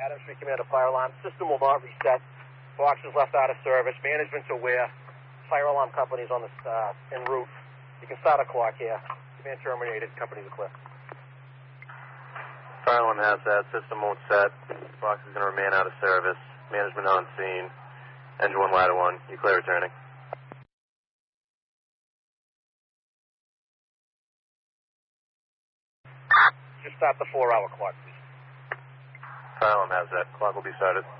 Adams Street Commander Fire Alarm. System will not reset. Box is left out of service. Management's aware. Fire alarm company's on the en route. You can start a clock here. Command terminated. Company's clear. Fire alarm has that. System won't set. Box is going to remain out of service. Management on scene. Engine 1, ladder 1. You clear returning. Just start the 4-hour clock, please. Fire alarm has that. Clock will be started.